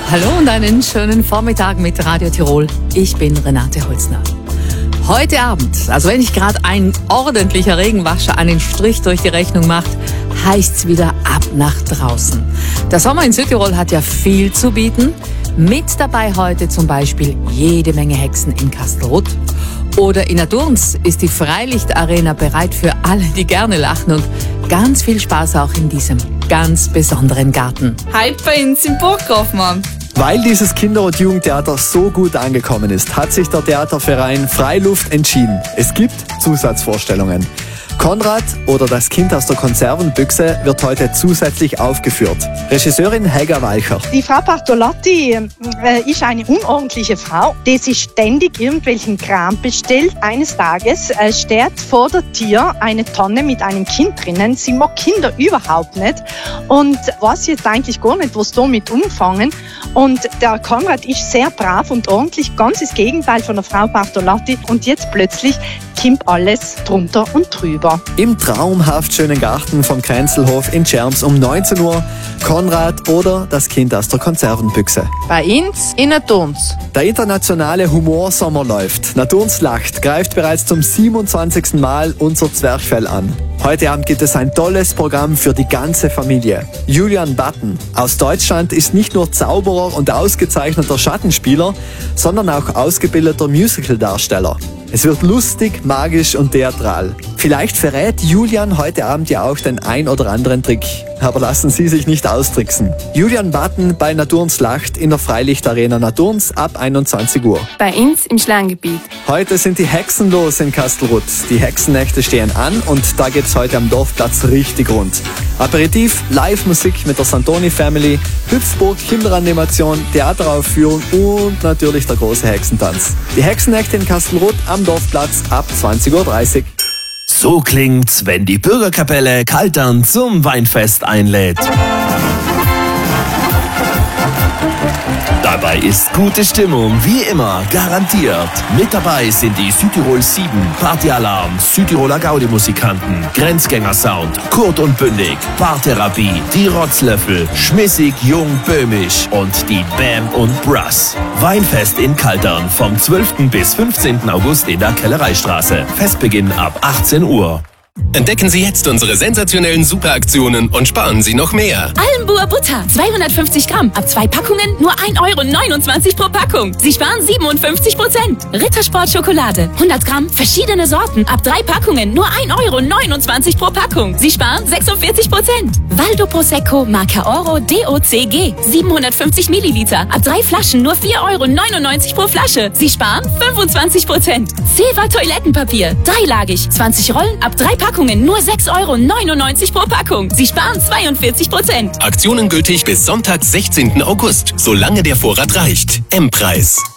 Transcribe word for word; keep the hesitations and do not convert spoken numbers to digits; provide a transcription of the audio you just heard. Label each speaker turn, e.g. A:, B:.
A: Hallo und einen schönen Vormittag mit Radio Tirol. Ich bin Renate Holzner. Heute Abend, also wenn nicht gerade ein ordentlicher Regenwascher einen Strich durch die Rechnung macht, heißt's wieder ab nach draußen. Der Sommer in Südtirol hat ja viel zu bieten. Mit dabei heute zum Beispiel jede Menge Hexen in Kastelruth. Oder in Adurns ist die Freilichtarena bereit für alle, die gerne lachen, und ganz viel Spaß auch in diesem ganz besonderen Garten.
B: Heute bei uns im Burggrafmann.
C: Weil dieses Kinder- und Jugendtheater so gut angekommen ist, hat sich der Theaterverein Freiluft entschieden. Es gibt Zusatzvorstellungen. Konrad oder das Kind aus der Konservenbüchse wird heute zusätzlich aufgeführt. Regisseurin Helga Walcher.
D: Die Frau Bartolotti äh, ist eine unordentliche Frau, die sich ständig irgendwelchen Kram bestellt. Eines Tages äh, steht vor der Tür eine Tonne mit einem Kind drinnen. Sie mag Kinder überhaupt nicht und weiß jetzt eigentlich gar nicht, was damit umfangen. Und der Konrad ist sehr brav und ordentlich, ganz das Gegenteil von der Frau Bartolotti. Und jetzt plötzlich kommt alles drunter und drüber.
C: Im traumhaft schönen Garten vom Kränzelhof in Scherms um neunzehn Uhr Konrad oder das Kind aus der Konservenbüchse.
B: Bei uns in Adurns.
C: Der internationale Humorsommer läuft. Naturns lacht greift bereits zum siebenundzwanzigsten Mal unser Zwerchfell an. Heute Abend gibt es ein tolles Programm für die ganze Familie. Julian Button aus Deutschland ist nicht nur Zauberer und ausgezeichneter Schattenspieler, sondern auch ausgebildeter Musicaldarsteller. Es wird lustig, magisch und theatral. Vielleicht verrät Julian heute Abend ja auch den ein oder anderen Trick. Aber lassen Sie sich nicht austricksen. Julian Button bei Naturns lacht in der Freilichtarena Naturns ab einundzwanzig Uhr.
B: Bei uns im Schlanggebiet.
C: Heute sind die Hexen los in Kastelruth. Die Hexennächte stehen an und da geht's heute am Dorfplatz richtig rund. Aperitif, Live-Musik mit der Santoni Family, Hüpfburg, Kinderanimation, Theateraufführung und natürlich der große Hexentanz. Die Hexennächte in Kastelruth am Dorfplatz ab zwanzig Uhr dreißig.
E: So klingt's, wenn die Bürgerkapelle Kaltern zum Weinfest einlädt. Dabei ist gute Stimmung, wie immer, garantiert. Mit dabei sind die Südtirol sieben, Partyalarm, Südtiroler Gaudi-Musikanten, Grenzgänger-Sound, Kurt und Bündig, Paartherapie, die Rotzlöffel, Schmissig, Jung, Böhmisch und die Bam und Brass. Weinfest in Kaltern vom zwölften bis fünfzehnten August in der Kellereistraße. Festbeginn ab achtzehn Uhr.
F: Entdecken Sie jetzt unsere sensationellen Superaktionen und sparen Sie noch mehr.
G: Allenbuer Butter, zweihundertfünfzig Gramm, ab zwei Packungen nur ein Euro neunundzwanzig pro Packung. Sie sparen siebenundfünfzig Prozent. Rittersport Schokolade, hundert Gramm, verschiedene Sorten, ab drei Packungen nur ein Euro neunundzwanzig pro Packung. Sie sparen sechsundvierzig Prozent. Waldo Prosecco Marca Oro D O C G, siebenhundertfünfzig Milliliter, ab drei Flaschen nur vier Euro neunundneunzig pro Flasche. Sie sparen fünfundzwanzig Prozent. Silva Toilettenpapier, dreilagig, zwanzig Rollen, ab drei Packungen nur sechs Euro neunundneunzig pro Packung. Sie sparen zweiundvierzig Prozent.
F: Aktionen gültig bis Sonntag, sechzehnten August, solange der Vorrat reicht. M-Preis.